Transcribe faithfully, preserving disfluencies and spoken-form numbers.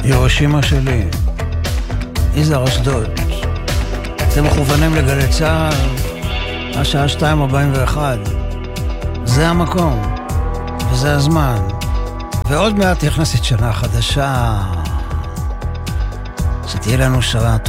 הירושימה שלי, יזהר אשדוד. אתם מכוונים לגלי צה"ל, השעה שתיים ארבעים ואחת. זה המקום, וזה הזמן. ועוד מעט נכנסת שנה חדשה. שתהיה לנו שנה טובה.